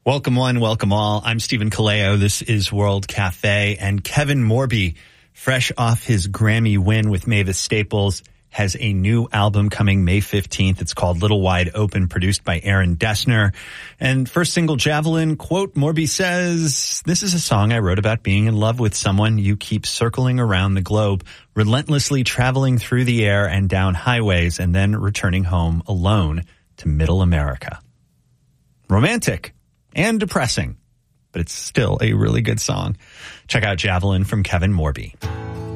Welcome one, welcome all. I'm Stephen Kaleo. This is World Cafe. And Kevin Morby, fresh off his Grammy win with Mavis Staples, has a new album coming May 15th. It's called Little Wide Open, produced by Aaron Dessner. And first single, Javelin, quote, Morby says, "This is a song I wrote about being in love with someone you keep circling around the globe, relentlessly traveling through the air and down highways, and then returning home alone to middle America." Romantic and depressing, but it's still a really good song. Check out Javelin from Kevin Morby.